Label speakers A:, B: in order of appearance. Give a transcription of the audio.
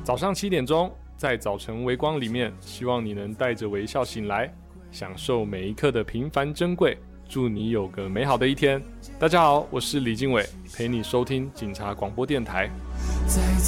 A: 早上7点钟，在早晨微光里面，希望你能带着微笑醒来，享受每一刻的平凡珍贵。祝你有个美好的一天。大家好，我是李经纬，陪你收听警察广播电台。
B: 再